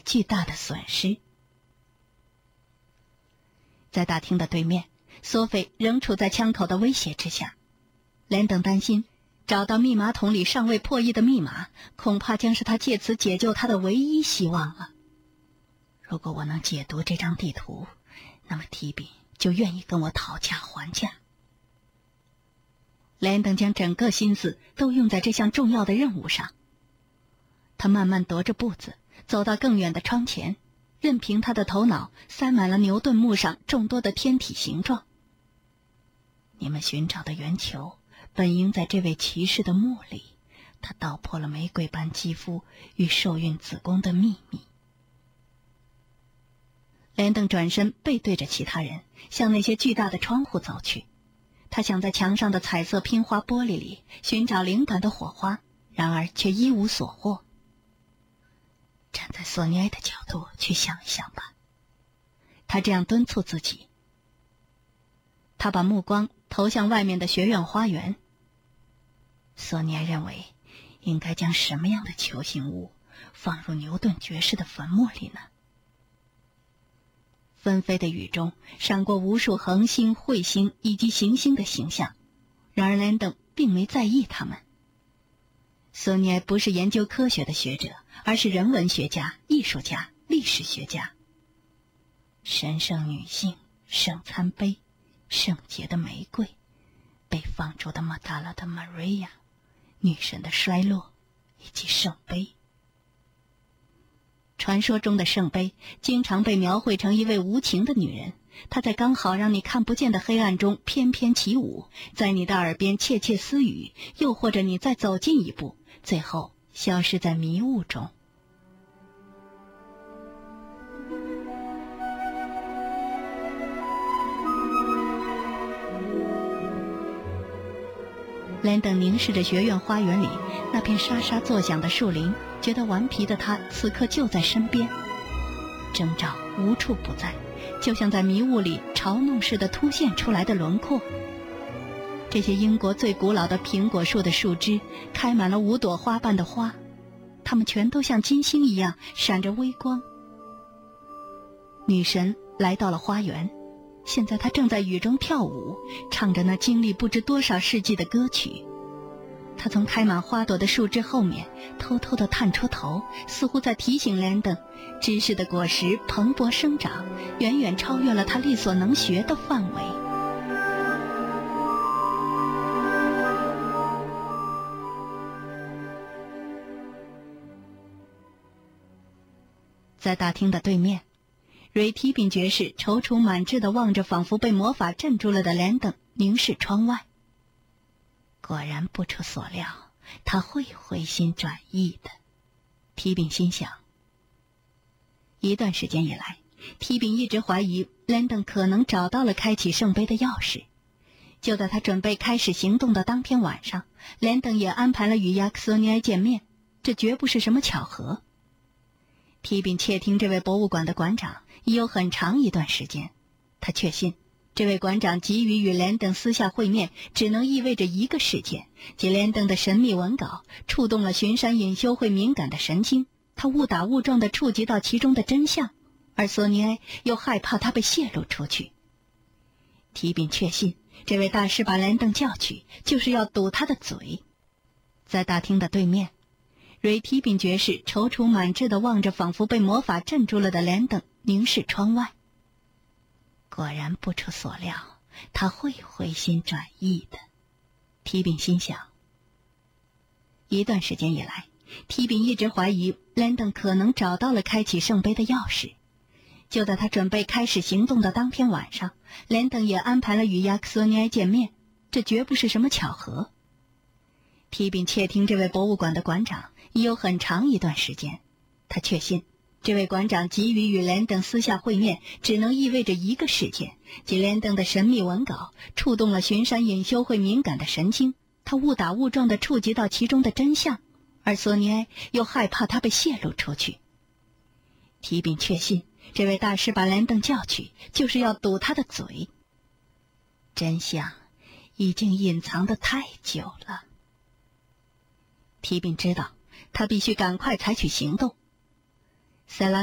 巨大的损失。在大厅的对面，索菲仍处在枪口的威胁之下。连登担心找到密码筒里尚未破译的密码，恐怕将是他借此解救他的唯一希望了。如果我能解读这张地图，那么提比就愿意跟我讨价还价。连登将整个心思都用在这项重要的任务上。他慢慢踱着步子走到更远的窗前，任凭他的头脑塞满了牛顿墓上众多的天体形状。你们寻找的圆球本应在这位骑士的墓里，他道破了玫瑰般肌肤与受孕子宫的秘密。连登转身背对着其他人，向那些巨大的窗户走去。他想在墙上的彩色拼花玻璃里寻找灵感的火花，然而却一无所获。站在索尼埃的角度去想一想吧，他这样敦促自己。他把目光投向外面的学院花园。索尼埃认为应该将什么样的球形物放入牛顿爵士的坟墓里呢？纷飞的雨中闪过无数恒星、彗星以及行星的形象，然而连登并没在意它们。索尼埃不是研究科学的学者，而是人文学家、艺术家、历史学家。神圣女性、圣餐杯、圣洁的玫瑰、被放逐的马达拉的玛瑞亚、女神的衰落以及圣杯。传说中的圣杯经常被描绘成一位无情的女人，她在刚好让你看不见的黑暗中翩翩起舞，在你的耳边窃窃私语，又或者你再走近一步，最后消失在迷雾中。连登凝视着学院花园里那片沙沙作响的树林，觉得顽皮的他此刻就在身边，征兆无处不在，就像在迷雾里嘲弄似的凸现出来的轮廓。这些英国最古老的苹果树的树枝开满了5朵花瓣的花，它们全都像金星一样闪着微光。女神来到了花园，现在她正在雨中跳舞，唱着那经历不知多少世纪的歌曲。她从开满花朵的树枝后面偷偷地探出头，似乎在提醒连登，知识的果实蓬勃生长，远远超越了他力所能学的范围。在大厅的对面，瑞提宾爵士踌躇满志地望着仿佛被魔法镇住了的连登，凝视窗外。果然不出所料，他会回心转意的，提宾心想。一段时间以来，提宾一直怀疑连登可能找到了开启圣杯的钥匙。就在他准备开始行动的当天晚上，连登也安排了与亚克索尼埃见面，这绝不是什么巧合。提宾窃听这位博物馆的馆长已有很长一段时间，他确信这位馆长急于与连登私下会面，只能意味着一个事件，即连登的神秘文稿触动了巡山隐修会敏感的神经，他误打误撞地触及到其中的真相，而索尼埃又害怕他被泄露出去。提宾确信这位大师把连登叫去，就是要堵他的嘴。在大厅的对面，瑞提宾爵士踌躇满志地望着仿佛被魔法镇住了的连登，凝视窗外。果然不出所料，他会回心转意的，提宾心想。一段时间以来，提宾一直怀疑连登可能找到了开启圣杯的钥匙。就在他准备开始行动的当天晚上，连登也安排了与亚克索尼埃见面，这绝不是什么巧合。提宾窃听这位博物馆的馆长已有很长一段时间，他确信这位馆长急于与连登私下会面，只能意味着一个事件，即连登的神秘文稿触动了巡山隐修会敏感的神经，他误打误撞地触及到其中的真相，而索尼埃又害怕他被泄露出去。提宾确信这位大师把连登叫去，就是要堵他的嘴。真相已经隐藏得太久了。提宾知道他必须赶快采取行动。塞拉